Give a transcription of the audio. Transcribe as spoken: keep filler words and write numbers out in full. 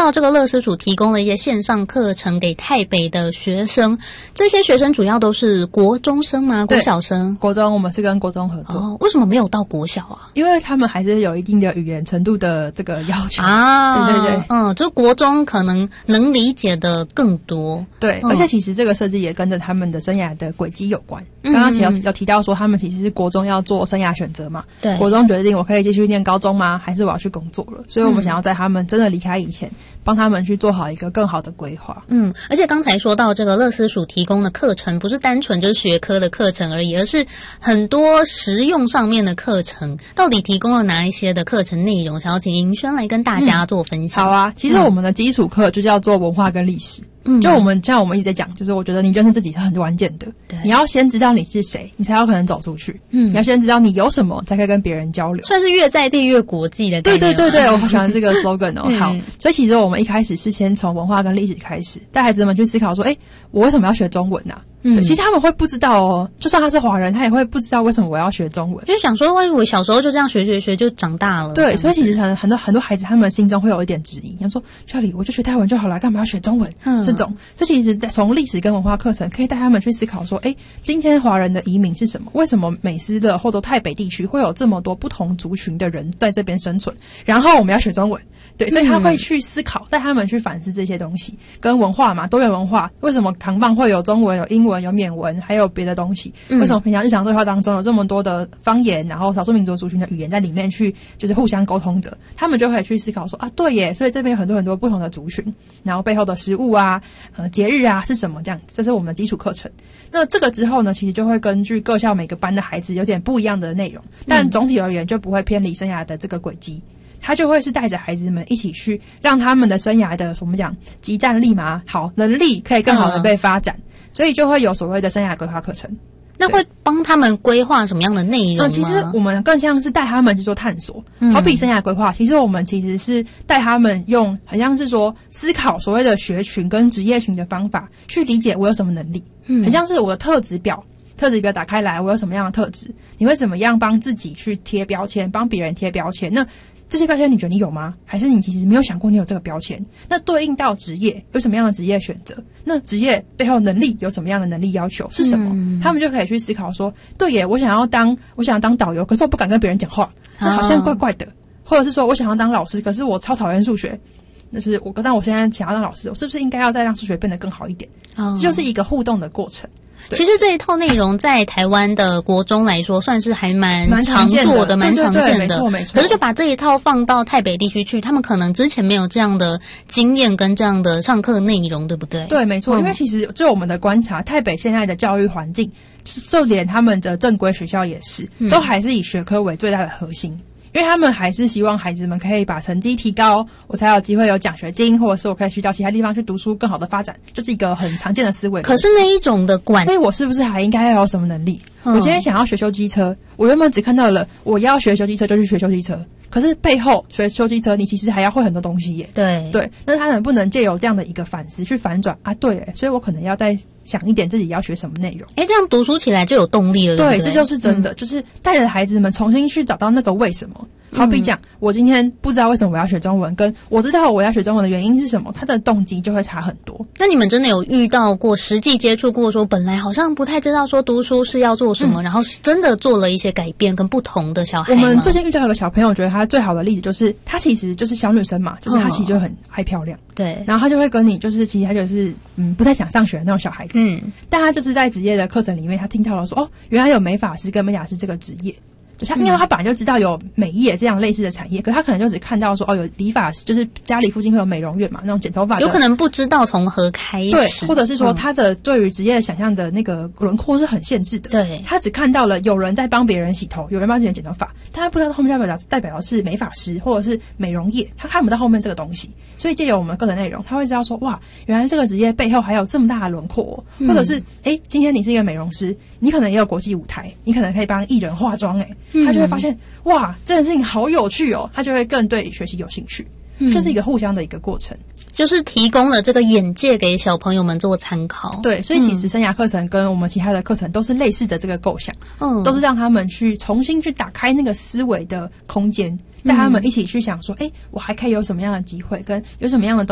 到这个乐思署提供了一些线上课程给台北的学生，这些学生主要都是国中生吗？国小生？ 国中，我们是跟国中合作。 哦，为什么没有到国小啊？ 因为他们还是有一定的语言程度的这个要求啊。 对对对， 嗯，就国中可能能理解的更多。 对， 嗯、 而且其实这个设计也跟着他们的生涯的轨迹有关。刚刚其实有有提到说，他们其实是国中要做生涯选择嘛。 对， 国中决定我可以继续念高中吗？还是我要去工作了？所以我们想要在他们真的离开以前，帮他们去做好一个更好的规划。 嗯，而且刚才说到这个乐思署提供的课程，不是单纯就是学科的课程而已，而是很多实用上面的课程。到底提供了哪一些的课程内容？想要请盈萱来跟大家做分享。 嗯、好啊，其实我们的基础课就叫做文化跟历史。嗯，就我们像我们一直在讲，就是我觉得你认识自己是很关键的。对，你要先知道你是谁，你才有可能走出去。嗯，你要先知道你有什么，才可以跟别人交流。 算是越在地越国际的概念。 对对对对，我好喜欢这个 slogan 哦。好，所以其实我们一开始是先从文化跟历史开始，带孩子们去思考说，哎，我为什么要学中文啊？嗯，对，其实他们会不知道哦，就算他是华人，他也会不知道为什么我要学中文。 就是想说，万一我小时候就这样学学学就长大了。 对，所以其实很很多很多孩子他们心中会有一点质疑，想说这里我就学泰文就好了，干嘛要学中文？嗯，这种，所以其实从历史跟文化课程可以带他们去思考说，哎，今天华人的移民是什么？为什么美斯的或者台北地区会有这么多不同族群的人在这边生存？然后我们要学中文。对，所以他会去思考，带他们去反思这些东西，跟文化嘛，多元文化，为什么扛棒会有中文、有英文、有缅文，还有别的东西？为什么平常日常对话当中有这么多的方言，然后少数民族族群的语言在里面去，就是互相沟通着？他们就可以去思考说啊，对耶，所以这边有很多很多不同的族群，然后背后的食物啊、呃节日啊是什么？这样子，这是我们的基础课程。那这个之后呢，其实就会根据各校每个班的孩子有点不一样的内容，但总体而言就不会偏离生涯的这个轨迹。他就会是带着孩子们一起去，让他们的生涯的我们讲即战力嘛，好能力可以更好的被发展，嗯、所以就会有所谓的生涯规划课程。 那会帮他们规划什么样的内容吗？ 嗯，其实我们更像是带他们去做探索，嗯、好比生涯规划，其实我们其实是带他们用，很像是说思考所谓的学群跟职业群的方法，去理解我有什么能力，嗯，很像是我的特质表。特质表打开来，我有什么样的特质？你会怎么样帮自己去贴标签，帮别人贴标签？那这些标签你觉得你有吗？还是你其实没有想过你有这个标签？那对应到职业有什么样的职业选择？那职业背后能力有什么样的能力要求是什么？嗯、他们就可以去思考说，对耶，我想要当我想要当导游，可是我不敢跟别人讲话，那好像怪怪的。或者是说我想要当老师，可是我超讨厌数学。那是我，但我现在想要当老师，我是不是应该要再让数学变得更好一点？哦、这就是一个互动的过程。 其实这一套内容在台湾的国中来说，算是还蛮常做的，蛮常见的。 没错没错。 可是就把这一套放到台北地区去，他们可能之前没有这样的经验跟这样的上课内容，对不对？ 对，没错。嗯、因为其实就我们的观察，台北现在的教育环境，就连他们的正规学校也是，嗯、都还是以学科为最大的核心。因为他们还是希望孩子们可以把成绩提高，我才有机会有奖学金，或者是我可以去到其他地方去读书更好的发展，就是一个很常见的思维。 可是那一种的管， 所以我是不是还应该要有什么能力？嗯、我今天想要学修机车，我原本只看到了我要学修机车就去学修机车，可是背后学修机车，你其实还要会很多东西耶。 对对，那他能不能借由这样的一个反思去反转啊？对耶，所以我可能要再想一点自己要学什么内容。 哎，这样读书起来就有动力了，对不对？ 对，这就是真的，嗯、就是带着孩子们重新去找到那个为什么。好比讲，我今天不知道为什么我要学中文，跟我知道我要学中文的原因是什么，他的动机就会差很多。 那你们真的有遇到过实际接触过说本来好像不太知道说读书是要做什么，嗯、然后真的做了一些改变跟不同的小孩吗？ 我们最近遇到一个小朋友，我觉得他最好的例子就是他其实就是小女生嘛，就是他其实就很爱漂亮， 哦、对， 然后他就会跟你就是其实他就是嗯不太想上学的那种小孩子，嗯，但他就是在职业的课程里面，他听到了说哦，原来有美发师跟美甲师这个职业。就他因为他本来就知道有美业这样类似的产业，可是他可能就只看到说哦有理发师，就是家里附近会有美容院嘛，那种剪头发的， 有可能不知道从何开始， 对，或者是说他的对于职业想象的那个轮廓是很限制的， 对， 他只看到了有人在帮别人洗头，有人帮别人剪头发，但他不知道后面代表代表的是美发师或者是美容业，他看不到后面这个东西，所以借由我们课程内容，他会知道说哇，原来这个职业背后还有这么大的轮廓，哦嗯、或者是哎，今天你是一个美容师，你可能也有国际舞台，你可能可以帮艺人化妆，哎，他就会发现。哇，这件事情好有趣哦，他就会更对学习有兴趣，嗯、这是一个互相的一个过程， 就是提供了这个眼界给小朋友们做参考。 对，所以其实生涯课程跟我们其他的课程都是类似的这个构想，嗯，都是让他们去重新去打开那个思维的空间，带他们一起去想说，哎，我还可以有什么样的机会，跟有什么样的东西